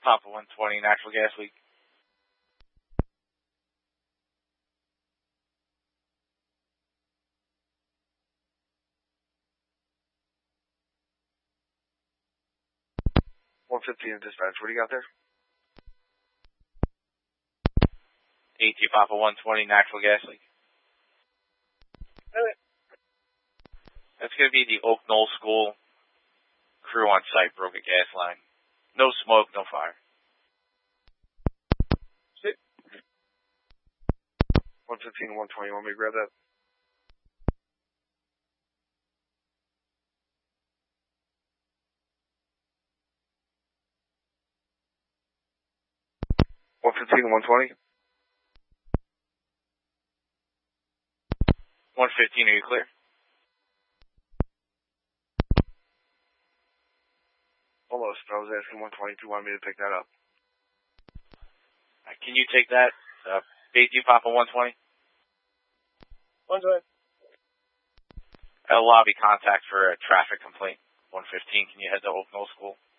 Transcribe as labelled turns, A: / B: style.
A: Papa 120, natural gas leak.
B: Dispatch. What do you got there?
A: AT Papa 120, natural gas leak.
B: Okay.
A: That's going to be the Oak Knoll School crew on site broke a gas line. No smoke, no fire.
B: 115 and 120. You want me to grab that? $115 and 120.
A: 115, are you clear?
B: Almost, but I was asking 120 if you wanted me to pick that up.
A: Can you take that? AT Papa 120?
B: 120.
A: At a lobby contact for a traffic complaint. 115, can you head to Oak Knoll School?